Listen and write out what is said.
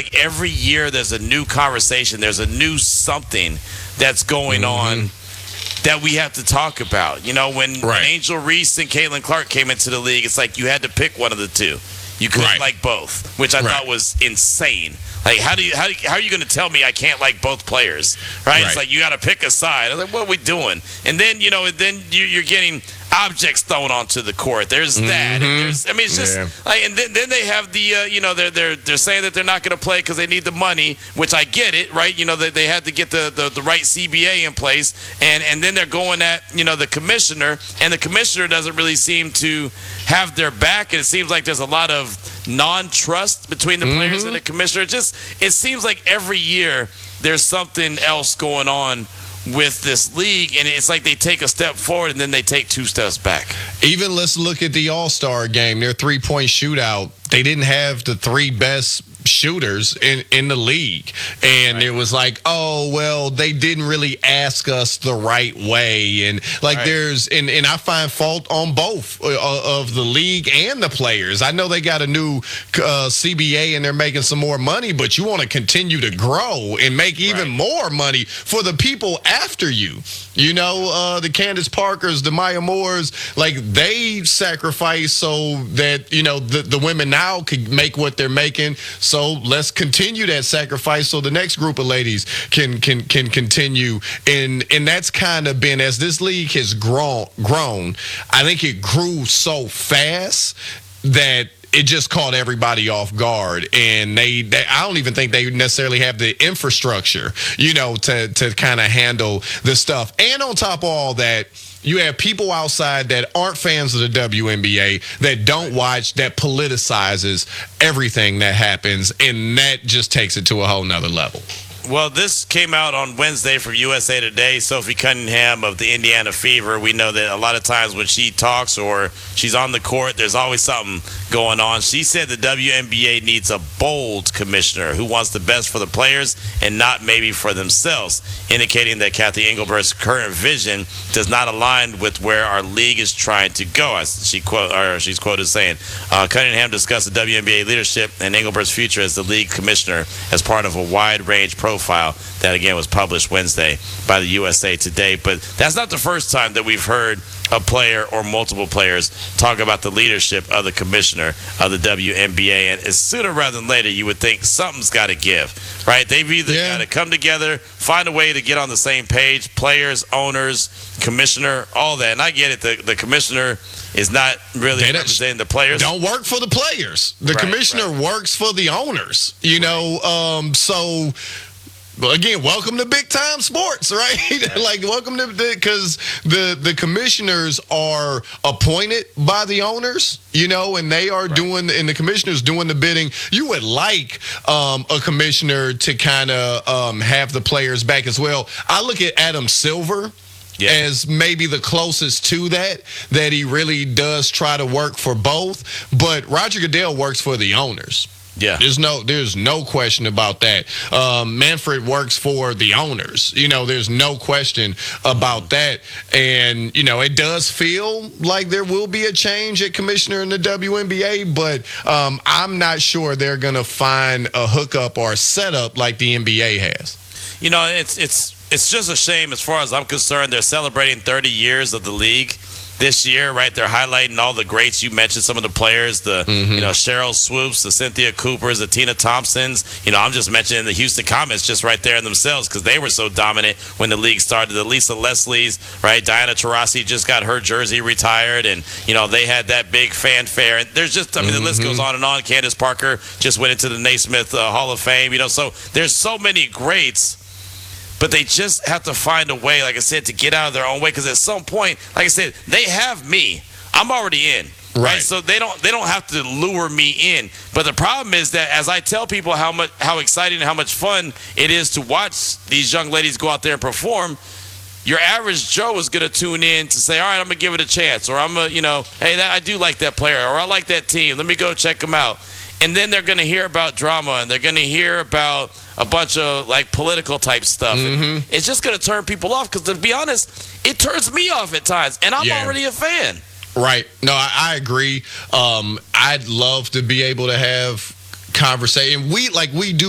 like every year there's a new conversation, there's a new something that's going on that we have to talk about. You know, when Angel Reese and Caitlin Clark came into the league, it's like you had to pick one of the two. You couldn't like both, which I thought was insane. Like, how are you going to tell me I can't like both players? Right? It's like you got to pick a side. I was like, what are we doing? And then you're getting objects thrown onto the court. There's that. And it's just like, and then they have the they're saying that they're not going to play because they need the money, which I get it, right? You know, they had to get the right CBA in place, and then they're going at the commissioner, and the commissioner doesn't really seem to have their back, and it seems like there's a lot of non-trust between the players and the commissioner. It seems like every year there's something else going on with this league, and it's like they take a step forward and then they take 2 steps back. Even let's look at the All-Star game, their 3-point shootout. They didn't have the 3 best shooters in the league, and it was like, oh well, they didn't really ask us the right way, and there's and I find fault on both of the league and the players. I know they got a new CBA and they're making some more money, but you want to continue to grow and make even more money for the people after you. You know, the Candace Parkers, the Maya Moores, like they sacrifice so that the women now could make what they're making. So let's continue that sacrifice so the next group of ladies can continue. And that's kind of been, as this league has grown, I think it grew so fast that it just caught everybody off guard, and they I don't even think they necessarily have the infrastructure, to kind of handle the stuff. And on top of all that, you have people outside that aren't fans of the WNBA, that don't watch, that politicizes everything that happens, and that just takes it to a whole nother level. Well, this came out on Wednesday from USA Today. Sophie Cunningham of the Indiana Fever. We know that a lot of times when she talks or she's on the court, there's always something going on. She said the WNBA needs a bold commissioner who wants the best for the players and not maybe for themselves, indicating that Kathy Engelbert's current vision does not align with where our league is trying to go. She's quoted saying, Cunningham discussed the WNBA leadership and Engelbert's future as the league commissioner as part of a wide-range profile that, again, was published Wednesday by the USA Today. But that's not the first time that we've heard a player or multiple players talk about the leadership of the commissioner of the WNBA. And sooner rather than later, you would think something's got to give, right? They've either got to come together, find a way to get on the same page, players, owners, commissioner, all that. And I get it. The commissioner is not really representing the players. Don't work for the players. The commissioner works for the owners, so... But again, welcome to big time sports, right? Like, welcome to because the commissioners are appointed by the owners, and they are doing, and the commissioners doing the bidding. You would like a commissioner to kind of have the players back as well. I look at Adam Silver as maybe the closest to that he really does try to work for both. But Roger Goodell works for the owners. Yeah, there's no question about that. Manfred works for the owners. There's no question about that. And it does feel like there will be a change at commissioner in the WNBA, but I'm not sure they're gonna find a hookup or a setup like the NBA has. It's just a shame as far as I'm concerned. They're celebrating 30 years of the league this year, right? They're highlighting all the greats. You mentioned some of the players, the Cheryl Swoops, the Cynthia Coopers, the Tina Thompsons. I'm just mentioning the Houston Comets just right there in themselves because they were so dominant when the league started. The Lisa Leslies, right? Diana Taurasi just got her jersey retired, and they had that big fanfare. And there's just, the list goes on and on. Candace Parker just went into the Naismith Hall of Fame. So there's so many greats. But they just have to find a way, like I said, to get out of their own way. Because at some point, like I said, they have me. I'm already in. Right. So they don't have to lure me in. But the problem is that as I tell people how exciting and how much fun it is to watch these young ladies go out there and perform, your average Joe is going to tune in to say, all right, I'm going to give it a chance. Or I'm going to, hey, I do like that player. Or I like that team. Let me go check them out. And then they're going to hear about drama, and they're going to hear about a bunch of political type stuff. And it's just going to turn people off because, to be honest, it turns me off at times, and I'm already a fan. Right. No, I agree. I'd love to be able to have conversation. We do